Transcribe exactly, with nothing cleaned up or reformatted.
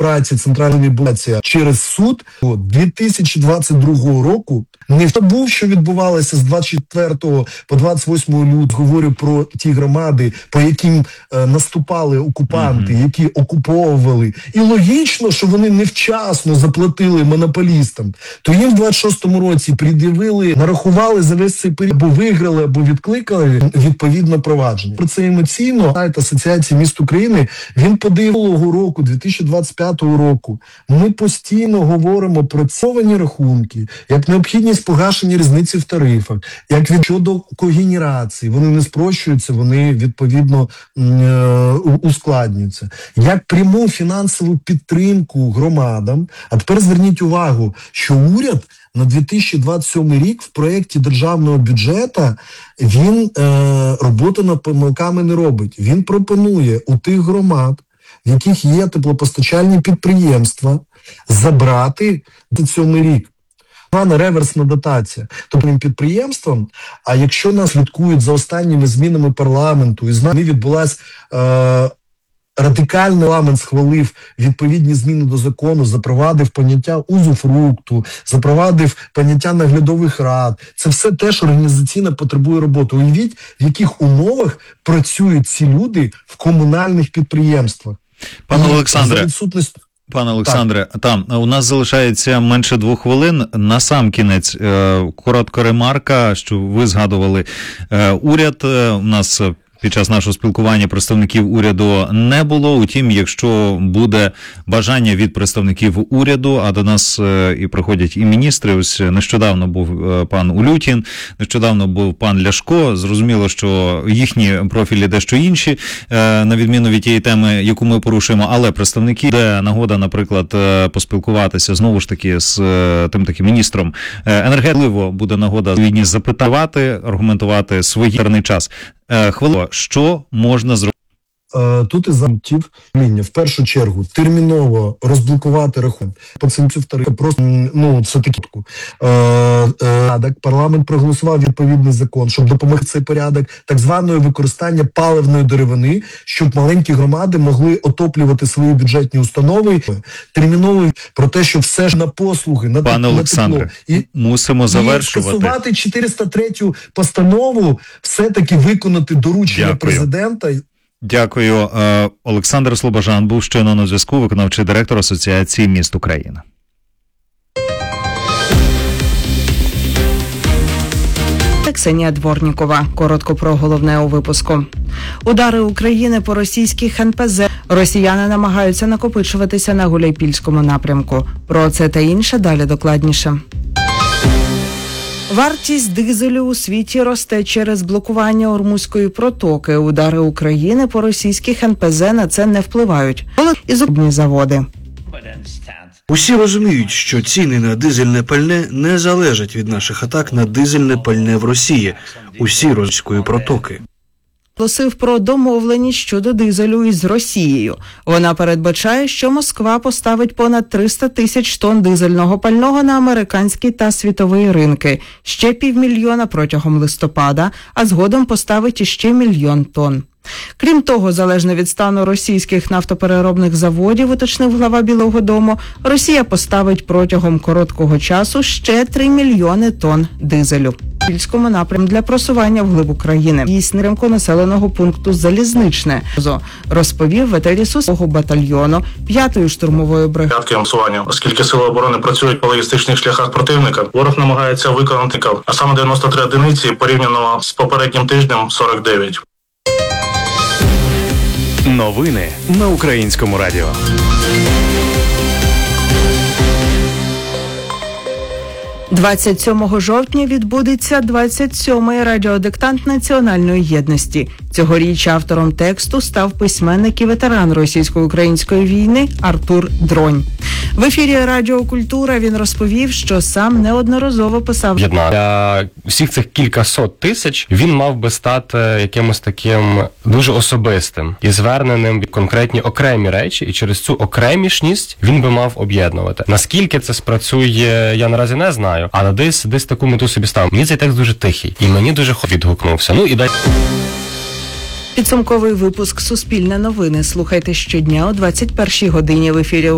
праці Центральної бюрократії через суд дві тисячі двадцять другого року не забув, що відбувалося з двадцять четвертого по двадцять восьмого лютого. Говорю про ті громади, по яким е, наступали окупанти, mm-hmm. які окуповували. І логічно, що вони невчасно заплатили монополістам. То їм в двадцять шостому році пред'явили, нарахували за весь цей період, або виграли, або відкликали відповідно провадження. Про це емоційно сайт Асоціації міст України, він подивилого року, дві тисячі двадцять п'ятого року. Ми постійно говоримо про цьовані рахунки, як необхідність погашення різниці в тарифах, як від щодо когенерації. Вони не спрощуються, вони відповідно ускладнюються. Як пряму фінансову підтримку громадам. А тепер зверніть увагу, що уряд на дві тисячі двадцять сьомий рік в проєкті державного бюджету він е, роботу над помилками не робить. Він пропонує у тих громад, в яких є теплопостачальні підприємства, забрати на сьомий рік. Реверсна дотація. Тобто підприємствам, а якщо нас слідкують за останніми змінами парламенту, і з нами відбулась е, радикальний парламент схвалив відповідні зміни до закону, запровадив поняття узуфрукту, запровадив поняття наглядових рад. Це все теж організаційно потребує роботи. Уявіть, в яких умовах працюють ці люди в комунальних підприємствах. Пане Олександре, Пане Олександре, там у нас залишається менше двох хвилин. На сам кінець коротка ремарка, що ви згадували уряд. У нас під час нашого спілкування представників уряду не було. Утім, якщо буде бажання від представників уряду, а до нас і приходять і міністри, ось нещодавно був пан Улютін, нещодавно був пан Ляшко, зрозуміло, що їхні профілі дещо інші, на відміну від тієї теми, яку ми порушуємо, але представники, де нагода, наприклад, поспілкуватися знову ж таки з тим таким міністром енергетики, буде нагода відповідність запитати, аргументувати свій гарний час. Хвилина, що можна зробити? Тут із замтів в першу чергу терміново розблокувати рахунок. Пацанців тарифу просто, ну, це такі. Е, парламент проголосував відповідний закон, щоб допомогти цей порядок так званого використання паливної деревини, щоб маленькі громади могли отоплювати свої бюджетні установи. Терміново про те, що все ж на послуги, на, Пане на Олександре, тепло. І, мусимо завершувати. І скасувати чотириста третю постанову, все-таки виконати доручення Дякую. Президента. Дякую. Олександр Слобожан був щойно на зв'язку, виконавчий директор Асоціації міст України. Ксенія Дворнікова. Коротко про головне у випуску. Удари України по російських ен пе зет. Росіяни намагаються накопичуватися на Гуляйпільському напрямку. Про це та інше далі докладніше. Вартість дизелю у світі росте через блокування Ормузької протоки. Удари України по російських ен пе зет на це не впливають. І зубні заводи. Усі розуміють, що ціни на дизельне пальне не залежать від наших атак на дизельне пальне в Росії. Усі Ормузької протоки. Оголосив про домовленість щодо дизелю із Росією. Вона передбачає, що Москва поставить понад триста тисяч тонн дизельного пального на американський та світовий ринки, ще півмільйона протягом листопада, а згодом поставить іще мільйон тонн. Крім того, залежно від стану російських нафтопереробних заводів, уточнив глава Білого дому, Росія поставить протягом короткого часу ще три мільйони тонн дизелю. Пільському напрям для просування вглиб України. Дійсний ринку населеного пункту Залізничне, розповів ветеран свого батальйону п'ятої штурмової бригади. Оскільки сили оборони працюють по логістичних шляхах противника, ворог намагається виконати, а саме дев'яносто три одиниці порівняно з попереднім тижнем сорок дев'ять. Новини на Українському радіо. двадцять сьомого жовтня відбудеться двадцять сьомий радіодиктант Національної єдності. Цьогоріч автором тексту став письменник і ветеран російсько-української війни Артур Дронь. В ефірі Радіо Культура він розповів, що сам неодноразово писав. Для всіх цих кількасот тисяч він мав би стати якимось таким дуже особистим і зверненим в конкретні окремі речі, і через цю окремішність він би мав об'єднувати. Наскільки це спрацює, я наразі не знаю, але десь, десь таку мету собі ставив. Мені цей текст дуже тихий, і мені дуже відгукнувся. Ну і далі. Підсумковий випуск «Суспільне новини» слухайте щодня о двадцять першій годині в ефірі